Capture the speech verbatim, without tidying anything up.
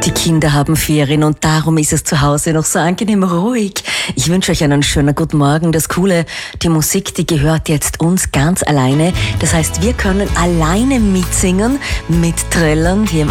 Die Kinder haben Ferien und darum ist es zu Hause noch so angenehm ruhig. Ich wünsche euch einen schönen guten Morgen. Das Coole, die Musik, die gehört jetzt uns ganz alleine. Das heißt, wir können alleine mitsingen, mitträllern hier im